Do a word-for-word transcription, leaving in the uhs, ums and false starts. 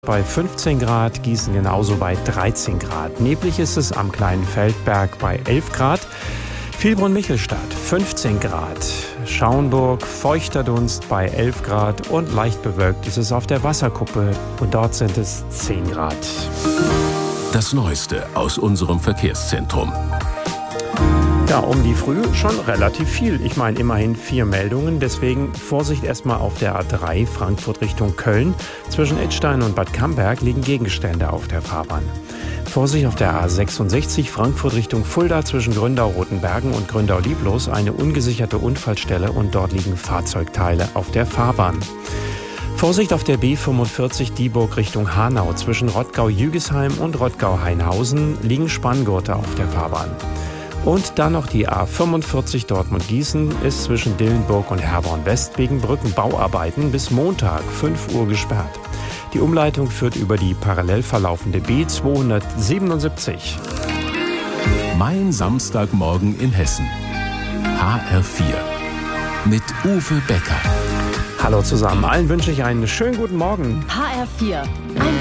Bei fünfzehn Grad, Gießen genauso bei dreizehn Grad. Neblig ist es am kleinen Feldberg bei elf Grad. Vilbronn-Michelstadt fünfzehn Grad. Schauenburg feuchter Dunst bei elf Grad und leicht bewölkt ist es auf der Wasserkuppe und dort sind es zehn Grad. Das Neueste aus unserem Verkehrszentrum. Ja, um die Früh schon relativ viel. Ich meine immerhin vier Meldungen. Deswegen Vorsicht erstmal auf der A drei Frankfurt Richtung Köln. Zwischen Idstein und Bad Camberg liegen Gegenstände auf der Fahrbahn. Vorsicht auf der A sechsundsechzig Frankfurt Richtung Fulda zwischen Gründau-Rotenbergen und Gründau-Lieblos. Eine ungesicherte Unfallstelle und dort liegen Fahrzeugteile auf der Fahrbahn. Vorsicht auf der B fünfundvierzig Dieburg Richtung Hanau. Zwischen Rottgau-Jügesheim und Rottgau-Hainhausen liegen Spanngurte auf der Fahrbahn. Und dann noch die A fünfundvierzig Dortmund-Gießen ist zwischen Dillenburg und Herborn-West wegen Brückenbauarbeiten bis Montag fünf Uhr gesperrt. Die Umleitung führt über die parallel verlaufende B zweihundertsiebenundsiebzig. Mein Samstagmorgen in Hessen. H R vier. Mit Uwe Becker. Hallo zusammen, allen wünsche ich einen schönen guten Morgen. H R vier.